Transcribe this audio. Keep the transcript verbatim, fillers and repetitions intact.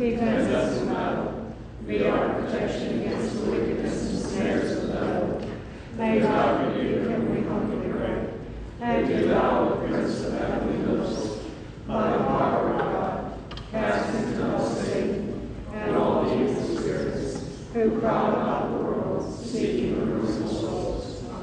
defend us from evil. Be our protection against the wickedness and snares of the devil. May God rebuke him, we humbly pray. And do thou, the Prince of heavenly hosts, by the power of God, cast into hell Satan and all the evil spirits who prowl